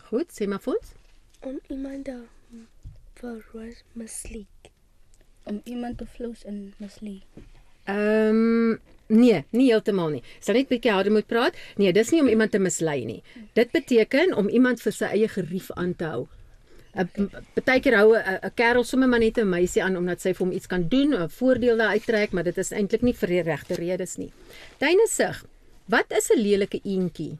Goed, sê maar vir ons. Om iemand te verroos misleid. Om iemand te vloos en misleid. Nee, nie heeltemal nie. Sal net 'n bietjie harder moet praat. Nee, dis nie om iemand te mislei nie. Dit beteken om iemand vir sy eie gerief aan te hou. Partykeer hou 'n kerel sommer maar net 'n meisie aan omdat sy vir hom iets kan doen, 'n voordeel daar uittrek, maar dit is eintlik nie vir die regte redes nie. Tuine sig. Wat is 'n lelike eentjie?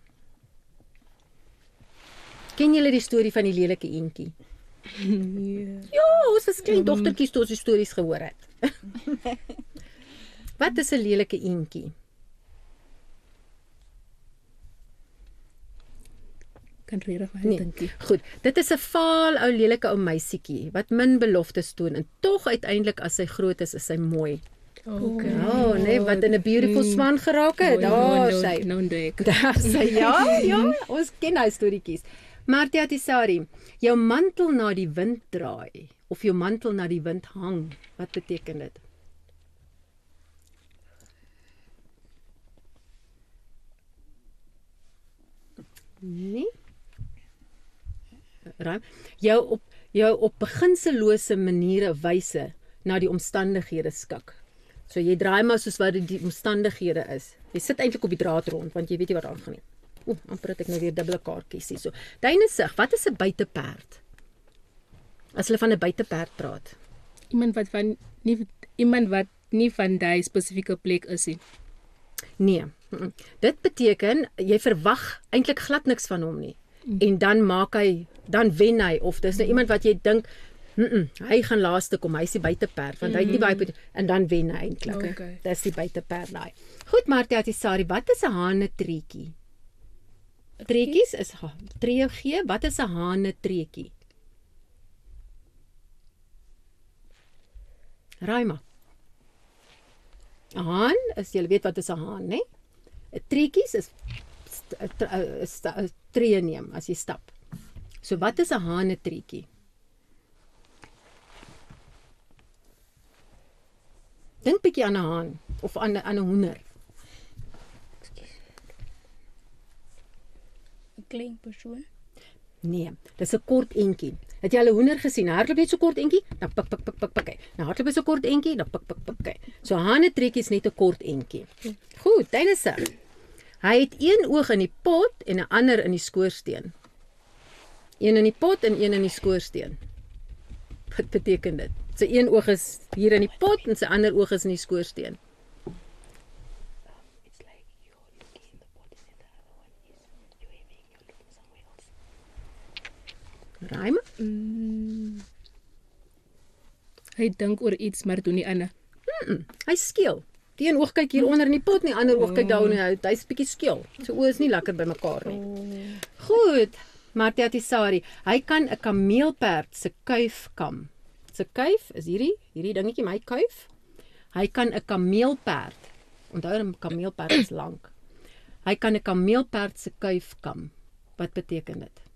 Ken julle die storie van die lelike eentjie? Ja, ons as klein dogtertjies toe ons die stories gehoor het. Wat is 'n lelike eentjie? Kan regtig Nee, dink. goed. Dit is 'n vaal ou lelike ou meisietjie wat min beloftes toon en tog uiteindelik as sy groot is sy mooi. Okay. Oh, nee, wat in 'n beautiful swan geraak het. Daar sy. Nou dink. Daar sy. Ja, ons ken daai storieetjies. Martia Tisari, jou mantel na die wind draai of jou mantel na die wind hang. Wat beteken dit? Nee. Ruim. Jou op beginsellose maniere wyse na die omstandighede skik. So jy draai maar soos wat die omstandighede is. Jy sit eintlik op die draad rond want jy weet nie wat aangaan nie. Amper het ek nou weer dubbele kaartjies hier so. Tuine sig, wat is 'n buiteperd? As hulle van 'n buiteperd praat. Iemand wat nie van daai spesifieke plek is nie. Nee. Dit beteken jy verwag eintlik glad niks van hom nie. En dan wen hy of dis nou iemand wat jy dink hy gaan laaste kom, hy is die buiteperd want hy het nie baie en dan wen hy eintlik. Okay. Dis die buiteperd daai. Goed, Martia Tisari, wat is 'n hanetreetjie? Treetjies is tree gee, wat is 'n hanetreetjie? Raima. 'n Haan is, jy weet wat is 'n haan, né? 'n Treetjies is 'n tree neem as jy stap. So wat is 'n hanetreetjie? Dink bietjie aan 'n haan of aan 'n hoender. 'n Klein persoon. Nee, dis 'n kort entjie. Het jy al 'n hoender gesien? Hardloop net so kort entjie, dan pik pik pik pik pik. Nou hardloop hy so kort entjie, dan pik pik pik. So hanetreetjie is net 'n kort entjie. Goed, Tuine sig. Hy het een oog in die pot en 'n ander in die skoorsteen. Een in die pot en een in die skoorsteen. Wat beteken dit? Sy een oog is hier in die pot en sy ander oog is in die skoorsteen. It's like you're looking in the pot and the other one is you're waving, you're looking somewhere else. Raima? Hy dink oor iets maar doen nie ander. Hy skeel. Die een oog kyk hier onder in die pot en die ander oog kyk daar en hy's bietjie skeel. Sy oë is nie lekker by mekaar nie. Goed, Martia Tisari, hy kan 'n kameelperd se kuif kam. Sy kuif is hierdie dingetjie, my kuif. Hy kan 'n kameelperd. Onthou 'n kameelperd is lank. Hy kan 'n kameelperd se kuif kam. Wat beteken dit?